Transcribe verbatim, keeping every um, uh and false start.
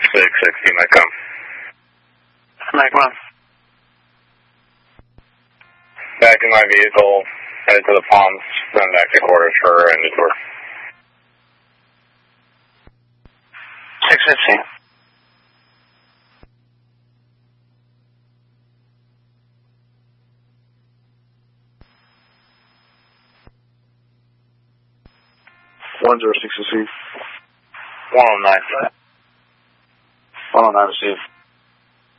six sixty, might come. Mike one. Back in my vehicle, headed to the Palms, then back to quarters for a new tour. six fifty. one zero six receive. one oh nine. one oh nine receive.